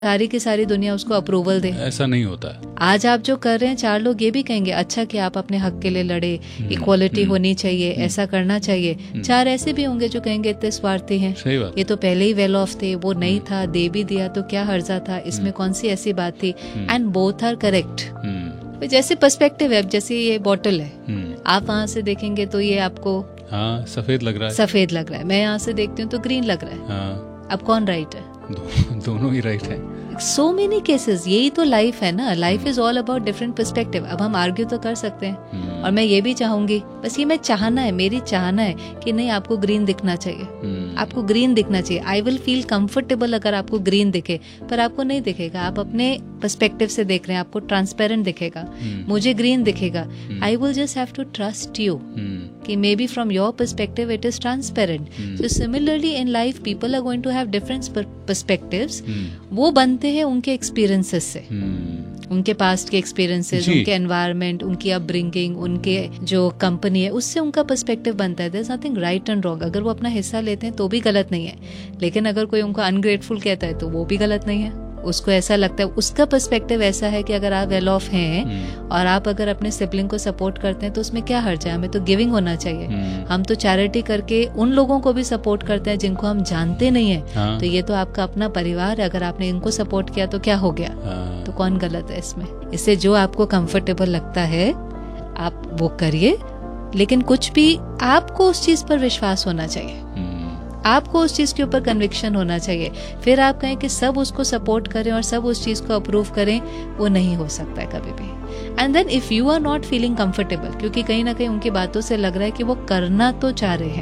सारी की सारी दुनिया उसको अप्रूवल दे। ऐसा नहीं होता। आज आप जो कर रहे हैं 4 लोग ये भी कहेंगे अच्छा कि आप अपने हक के लिए लड़े, इक्वालिटी होनी चाहिए, ऐसा करना चाहिए। 4 ऐसे भी होंगे जो कहेंगे इतने स्वार्थी हैं, ये तो पहले ही वेल ऑफ थे, वो नहीं था, दे भी दिया तो क्या हर्जा था, इसमें कौन सी ऐसी बात थी। And both are correct. जैसे पर्सपेक्टिव है, जैसे ये बॉटल है, आप वहाँ से देखेंगे तो ये आपको सफेद लग रहा है, सफेद लग रहा है, मैं यहाँ से देखती हूँ तो ग्रीन लग रहा है। अब कौन राइट है? दोनों ही राइट है। सो मेनी केसेस, यही तो लाइफ है ना। Life is all about different perspective. अब हम आर्ग्यू तो कर सकते हैं और मैं ये भी चाहूंगी, बस ये मैं चाहना है, मेरी चाहना है कि नहीं आपको ग्रीन दिखना चाहिए, आपको ग्रीन दिखना चाहिए। आई विल फील कंफर्टेबल अगर आपको ग्रीन दिखे, पर आपको नहीं दिखेगा। आप अपने पर्सपेक्टिव से देख रहे हैं, आपको ट्रांसपेरेंट दिखेगा, मुझे ग्रीन दिखेगा। I will just have to trust you कि may be from your perspective it is transparent. So similarly in life people are going to have different perspectives. वो बनते हैं उनके एक्सपीरियंसेस से, उनके पास्ट के एक्सपीरियंसेस, उनके एनवायरनमेंट, उनकी अपब्रिंगिंग, उनके जो कंपनी है, उससे उनका पर्सपेक्टिव बनता है। There is nothing right and wrong. अगर वो अपना हिस्सा लेते हैं तो भी गलत नहीं है, लेकिन अगर कोई उनको अनग्रेटफुल कहता है तो वो भी गलत नहीं है। उसको ऐसा लगता है, उसका पर्सपेक्टिव ऐसा है कि अगर आप वेल ऑफ हैं और आप अगर अपने सिबलिंग को सपोर्ट करते हैं तो उसमें क्या हर्ज है? हमें तो गिविंग होना चाहिए। हम तो चैरिटी करके उन लोगों को भी सपोर्ट करते हैं जिनको हम जानते नहीं है। तो ये तो आपका अपना परिवार है, अगर आपने इनको सपोर्ट किया तो क्या हो गया? तो कौन गलत है इसमें? इससे जो आपको कंफर्टेबल लगता है आप वो करिए, लेकिन कुछ भी आपको उस चीज पर विश्वास होना चाहिए, आपको उस चीज के ऊपर कन्विक्शन होना चाहिए। फिर आप कहें कि सब उसको सपोर्ट करें और सब उस चीज को अप्रूव करें, वो नहीं हो सकता है कभी भी। And then if you are not feeling comfortable, क्योंकि कहीं ना कहीं उनकी बातों से लग रहा है कि वो करना तो चाह रहे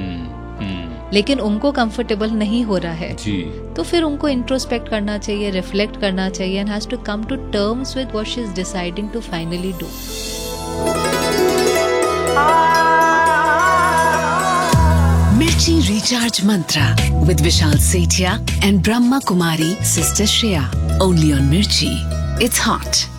हैं लेकिन उनको कंफर्टेबल नहीं हो रहा है तो फिर उनको इंट्रोस्पेक्ट करना चाहिए, रिफ्लेक्ट करना चाहिए and has to come to terms with what she is deciding to finally do. Mirchi Recharge Mantra with Vishal Sethia and Brahma Kumari Sister Shreya. Only on Mirchi. It's hot.